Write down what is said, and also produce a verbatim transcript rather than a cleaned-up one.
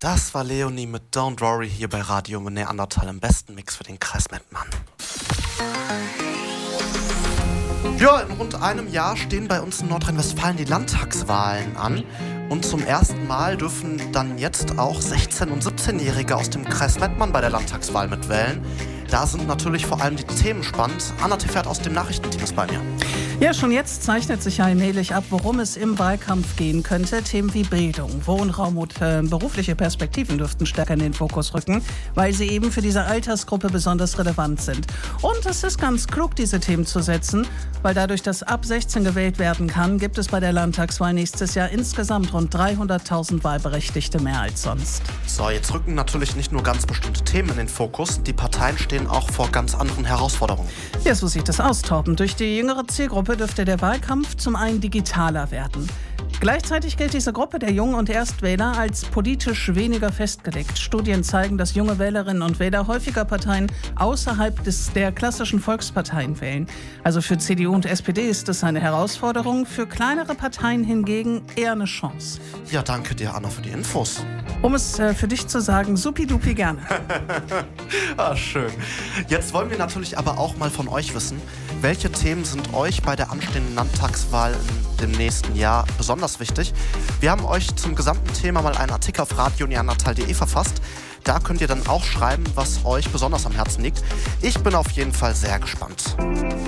Das war Leonie mit Don't Worry hier bei Radio Neandertal im besten Mix für den Kreis Mettmann. Ja, in rund einem Jahr stehen bei uns in Nordrhein-Westfalen die Landtagswahlen an. Und zum ersten Mal dürfen dann jetzt auch sechzehn- und siebzehnjährige aus dem Kreis Mettmann bei der Landtagswahl mitwählen. Da sind natürlich vor allem die Themen spannend. Anna Tiffert aus dem Nachrichtenteam ist bei mir. Ja, schon jetzt zeichnet sich allmählich ab, worum es im Wahlkampf gehen könnte. Themen wie Bildung, Wohnraum und äh, berufliche Perspektiven dürften stärker in den Fokus rücken, weil sie eben für diese Altersgruppe besonders relevant sind. Und es ist ganz klug, diese Themen zu setzen, weil dadurch, dass ab sechzehn gewählt werden kann, gibt es bei der Landtagswahl nächstes Jahr insgesamt rund dreihunderttausend Wahlberechtigte mehr als sonst. So, jetzt rücken natürlich nicht nur ganz bestimmte Themen in den Fokus. Die Parteien stehen auch vor ganz anderen Herausforderungen. Ja, so sieht es aus, Torben. Durch die jüngere Zielgruppe dürfte der Wahlkampf zum einen digitaler werden. Gleichzeitig gilt diese Gruppe der Jung- und Erstwähler als politisch weniger festgelegt. Studien zeigen, dass junge Wählerinnen und Wähler häufiger Parteien außerhalb des, der klassischen Volksparteien wählen. Also für C D U und S P D ist es eine Herausforderung, für kleinere Parteien hingegen eher eine Chance. Ja, danke dir, Anna, für die Infos. Um es äh, für dich zu sagen, supidupi gerne. Ah, schön. Jetzt wollen wir natürlich aber auch mal von euch wissen, welche Themen sind euch bei der anstehenden Landtagswahl in dem nächsten Jahr besonders wichtig? Wir haben euch zum gesamten Thema mal einen Artikel auf radio neandertal punkt de verfasst. Da könnt ihr dann auch schreiben, was euch besonders am Herzen liegt. Ich bin auf jeden Fall sehr gespannt.